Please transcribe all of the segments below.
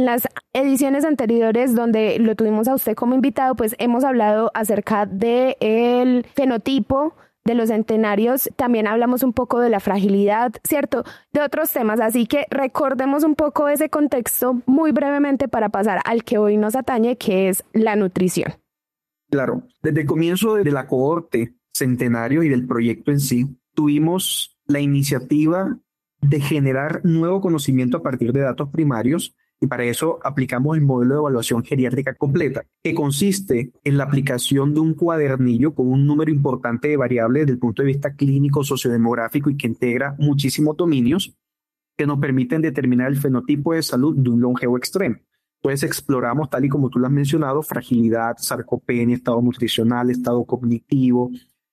las ediciones anteriores donde lo tuvimos a usted como invitado, pues hemos hablado acerca del fenotipo de los centenarios, también hablamos un poco de la fragilidad, ¿cierto? De otros temas, así que recordemos un poco ese contexto muy brevemente para pasar al que hoy nos atañe, que es la nutrición. Claro, desde el comienzo de la cohorte centenario y del proyecto en sí, tuvimos la iniciativa de generar nuevo conocimiento a partir de datos primarios. Y para eso aplicamos el modelo de evaluación geriátrica completa, que consiste en la aplicación de un cuadernillo con un número importante de variables desde el punto de vista clínico, sociodemográfico y que integra muchísimos dominios que nos permiten determinar el fenotipo de salud de un longevo extremo. Entonces exploramos, tal y como tú lo has mencionado, fragilidad, sarcopenia, estado nutricional, estado cognitivo,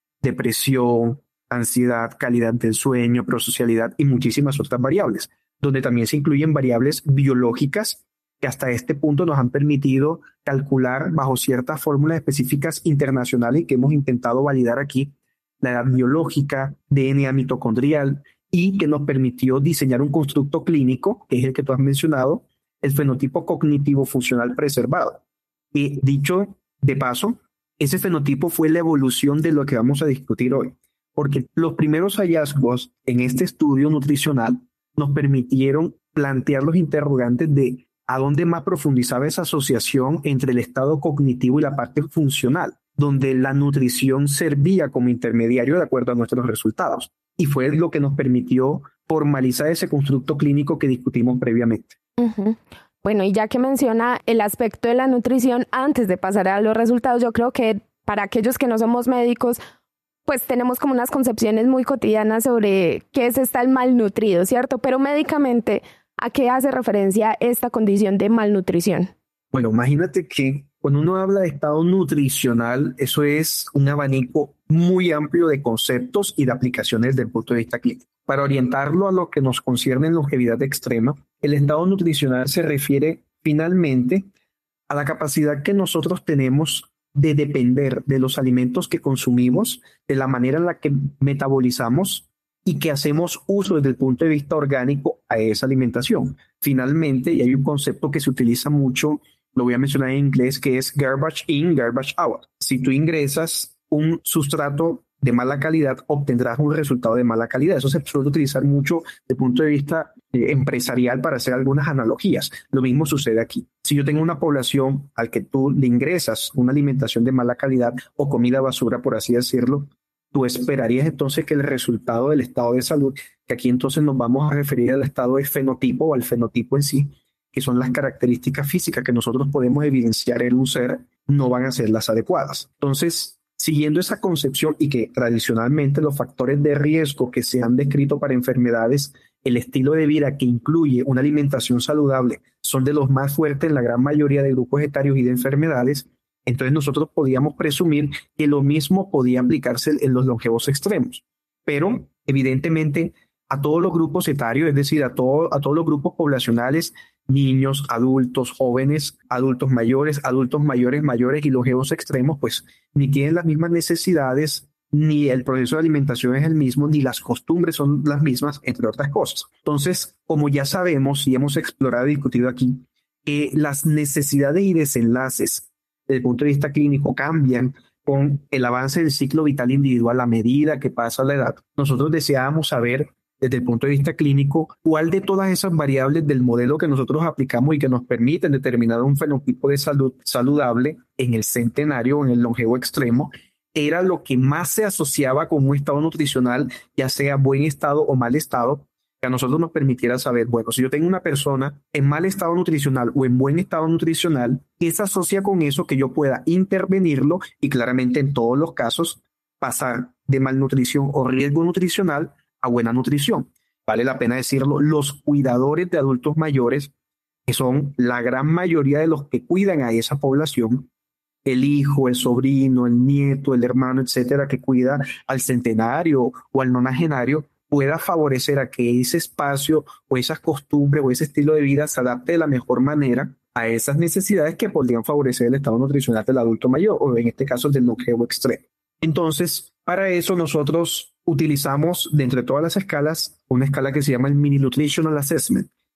depresión, ansiedad, calidad del sueño, prosocialidad y muchísimas otras variables, donde también se incluyen variables biológicas que hasta este punto nos han permitido calcular bajo ciertas fórmulas específicas internacionales y que hemos intentado validar aquí, la edad biológica, DNA mitocondrial, y que nos permitió diseñar un constructo clínico, que es el que tú has mencionado, el fenotipo cognitivo funcional preservado. Y dicho de paso, ese fenotipo fue la evolución de lo que vamos a discutir hoy, porque los primeros hallazgos en este estudio nutricional nos permitieron plantear los interrogantes de a dónde más profundizaba esa asociación entre el estado cognitivo y la parte funcional, donde la nutrición servía como intermediario de acuerdo a nuestros resultados. Y fue lo que nos permitió formalizar ese constructo clínico que discutimos previamente. Uh-huh. Bueno, y ya que menciona el aspecto de la nutrición, antes de pasar a los resultados, yo creo que para aquellos que no somos médicos, pues tenemos como unas concepciones muy cotidianas sobre qué es estar malnutrido, ¿cierto? Pero médicamente, ¿a qué hace referencia esta condición de malnutrición? Bueno, imagínate que cuando uno habla de estado nutricional, eso es un abanico muy amplio de conceptos y de aplicaciones desde el punto de vista clínico. Para orientarlo a lo que nos concierne en longevidad extrema, el estado nutricional se refiere finalmente a la capacidad que nosotros tenemos de depender de los alimentos que consumimos, de la manera en la que metabolizamos y que hacemos uso desde el punto de vista orgánico a esa alimentación. Finalmente, y hay un concepto que se utiliza mucho, lo voy a mencionar en inglés, que es garbage in, garbage out. Si tú ingresas un sustrato de mala calidad, obtendrás un resultado de mala calidad. Eso se suele utilizar mucho desde el punto de vista empresarial para hacer algunas analogías. Lo mismo sucede aquí. Si yo tengo una población al que tú le ingresas una alimentación de mala calidad o comida basura, por así decirlo, tú esperarías entonces que el resultado del estado de salud, que aquí entonces nos vamos a referir al estado de fenotipo o al fenotipo en sí, que son las características físicas que nosotros podemos evidenciar en un ser, no van a ser las adecuadas. Entonces, siguiendo esa concepción y que tradicionalmente los factores de riesgo que se han descrito para enfermedades, el estilo de vida que incluye una alimentación saludable, son de los más fuertes en la gran mayoría de grupos etarios y de enfermedades, entonces nosotros podíamos presumir que lo mismo podía aplicarse en los longevos extremos. Pero evidentemente a todos los grupos etarios, es decir, a todos los grupos poblacionales, niños, adultos, jóvenes, adultos mayores, mayores y longevos extremos, pues ni tienen las mismas necesidades, ni el proceso de alimentación es el mismo, ni las costumbres son las mismas, entre otras cosas. Entonces, como ya sabemos y hemos explorado y discutido aquí, las necesidades y desenlaces desde el punto de vista clínico cambian con el avance del ciclo vital individual a medida que pasa la edad. Nosotros deseábamos saber desde el punto de vista clínico, cuál de todas esas variables del modelo que nosotros aplicamos y que nos permiten determinar un fenotipo de salud saludable en el centenario o en el longevo extremo, era lo que más se asociaba con un estado nutricional, ya sea buen estado o mal estado, que a nosotros nos permitiera saber, bueno, si yo tengo una persona en mal estado nutricional o en buen estado nutricional, ¿qué se asocia con eso que yo pueda intervenirlo y claramente en todos los casos pasar de malnutrición o riesgo nutricional a buena nutrición? Vale la pena decirlo, los cuidadores de adultos mayores, que son la gran mayoría de los que cuidan a esa población, el hijo, el sobrino, el nieto, el hermano, etcétera, que cuida al centenario o al nonagenario, pueda favorecer a que ese espacio o esas costumbres o ese estilo de vida se adapte de la mejor manera a esas necesidades que podrían favorecer el estado nutricional del adulto mayor o en este caso del longevo extremo. Entonces, para eso nosotros utilizamos, de entre todas las escalas, una escala que se llama el Mini Nutritional Assessment,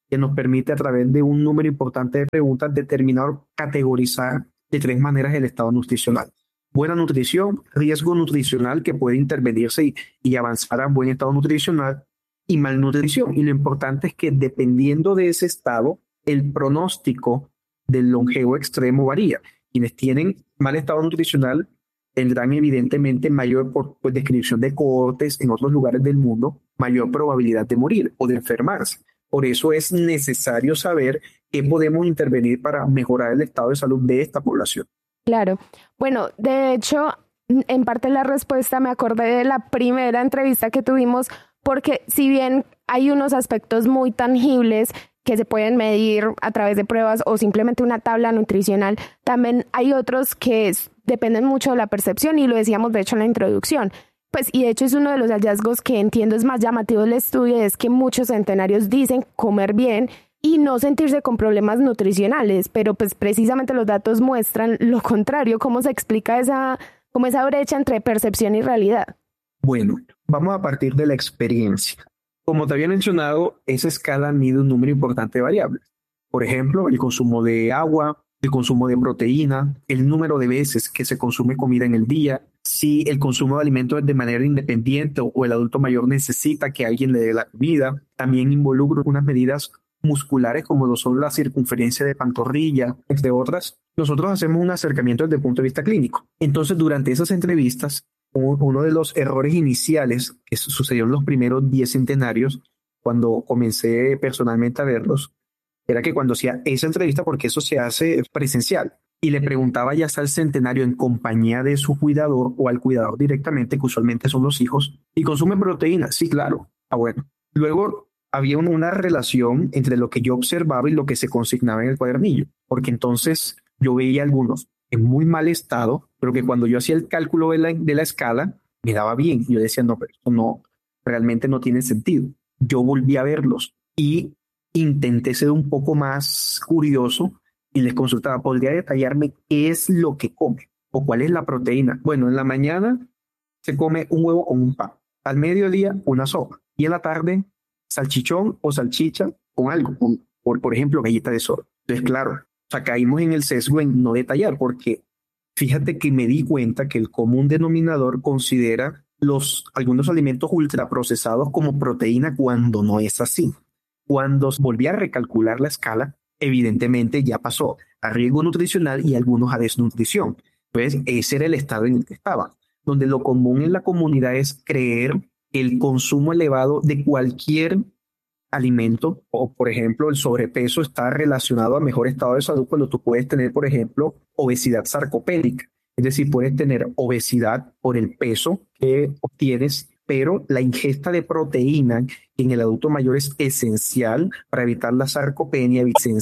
que nos permite a través de un número importante de preguntas determinar o categorizar de 3 maneras el estado nutricional. Buena nutrición, riesgo nutricional que puede intervenirse y avanzar a buen estado nutricional, y malnutrición. Y lo importante es que dependiendo de ese estado, el pronóstico del longevo extremo varía. Quienes tienen mal estado nutricional tendrán evidentemente mayor, por descripción de cohortes en otros lugares del mundo, mayor probabilidad de morir o de enfermarse. Por eso es necesario saber qué podemos intervenir para mejorar el estado de salud de esta población. Claro. Bueno, de hecho, en parte la respuesta me acordé de la primera entrevista que tuvimos, porque si bien hay unos aspectos muy tangibles que se pueden medir a través de pruebas o simplemente una tabla nutricional, también hay otros que dependen mucho de la percepción, y lo decíamos de hecho en la introducción. Pues, y de hecho es uno de los hallazgos que entiendo es más llamativo del estudio, es que muchos centenarios dicen comer bien y no sentirse con problemas nutricionales, pero pues precisamente los datos muestran lo contrario. ¿Cómo se explica esa brecha entre percepción y realidad? Bueno, vamos a partir de la experiencia. Como te había mencionado, esa escala mide un número importante de variables. Por ejemplo, el consumo de agua, el consumo de proteína, el número de veces que se consume comida en el día, si el consumo de alimentos es de manera independiente o el adulto mayor necesita que alguien le dé la comida. También involucra unas medidas musculares como lo son la circunferencia de pantorrilla, entre otras. Nosotros hacemos un acercamiento desde el punto de vista clínico. Entonces, durante esas entrevistas, uno de los errores iniciales que sucedió en los primeros 10 centenarios, cuando comencé personalmente a verlos, era que cuando hacía esa entrevista, porque eso se hace presencial, y le preguntaba ya sea al centenario en compañía de su cuidador o al cuidador directamente, que usualmente son los hijos, ¿y consume proteína? Sí, claro. Bueno. Luego había una relación entre lo que yo observaba y lo que se consignaba en el cuadernillo, porque entonces yo veía algunos en muy mal estado, pero que cuando yo hacía el cálculo de la escala, me daba bien. Yo decía, no, pero esto no, realmente no tiene sentido. Yo volví a verlos y intenté ser un poco más curioso y les consultaba, ¿podría detallarme qué es lo que come o cuál es la proteína? Bueno, en la mañana se come un huevo con un pan, al mediodía una sopa y en la tarde salchichón o salchicha con algo, por ejemplo, galleta de soda. Entonces, claro, o sea, caímos en el sesgo en no detallar, porque fíjate que me di cuenta que el común denominador considera algunos alimentos ultraprocesados como proteína cuando no es así. Cuando volví a recalcular la escala, evidentemente ya pasó a riesgo nutricional y algunos a desnutrición. Pues ese era el estado en el que estaba, donde lo común en la comunidad es creer que el consumo elevado de cualquier alimento, o por ejemplo el sobrepeso, está relacionado a mejor estado de salud, cuando tú puedes tener, por ejemplo, obesidad sarcopédica. Es decir, puedes tener obesidad por el peso que obtienes, pero la ingesta de proteína en el adulto mayor es esencial para evitar la sarcopenia,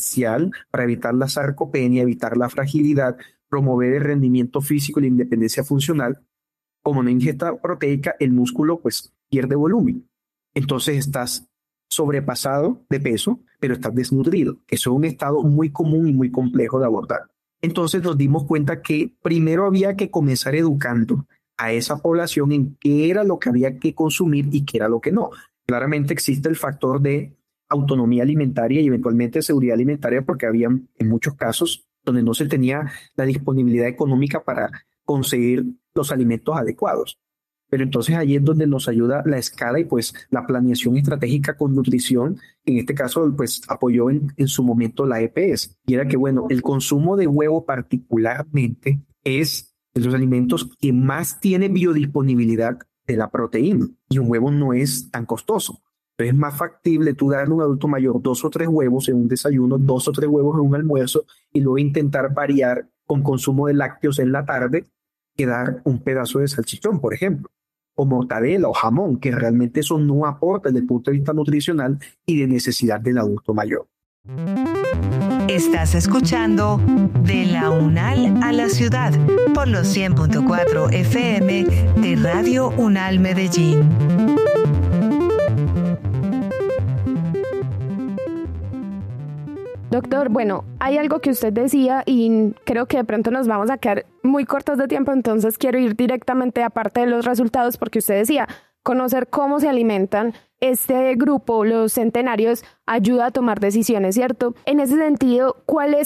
evitar la fragilidad, promover el rendimiento físico y la independencia funcional. Como no ingesta proteica, el músculo pues pierde volumen. Entonces estás sobrepasado de peso, pero estás desnutrido, que eso es un estado muy común y muy complejo de abordar. Entonces nos dimos cuenta que primero había que comenzar educando a esa población en qué era lo que había que consumir y qué era lo que no. Claramente existe el factor de autonomía alimentaria y eventualmente seguridad alimentaria, porque había en muchos casos donde no se tenía la disponibilidad económica para conseguir los alimentos adecuados. Pero entonces ahí es donde nos ayuda la escala y pues la planeación estratégica con nutrición. En este caso pues apoyó en su momento la EPS. Y era que bueno, el consumo de huevo particularmente es de los alimentos que más tiene biodisponibilidad de la proteína. Y un huevo no es tan costoso. Entonces es más factible tú darle a un adulto mayor 2 o 3 huevos en un desayuno, 2 o 3 huevos en un almuerzo y luego intentar variar con consumo de lácteos en la tarde que dar un pedazo de salchichón, por ejemplo, o mortadela o jamón, que realmente eso no aporta desde el punto de vista nutricional y de necesidad del adulto mayor. Estás escuchando De la UNAL a la Ciudad por los 100.4 FM de Radio UNAL Medellín. Doctor, bueno, hay algo que usted decía y creo que de pronto nos vamos a quedar muy cortos de tiempo, entonces quiero ir directamente a parte de los resultados, porque usted decía, conocer cómo se alimentan este grupo, los centenarios, ayuda a tomar decisiones, ¿cierto? En ese sentido, ¿cuáles